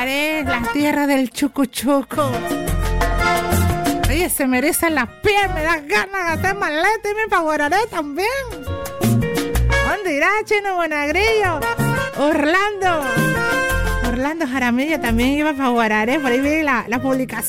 Guararé, la tierra del chucuchuco. Oye, se merecen las pies, me da ganas de hacer maleta y me pa' Guararé también. ¿Dónde irá, Chino Bonagrillo? Orlando Jaramillo también iba para Guararé, por ahí vi la publicación.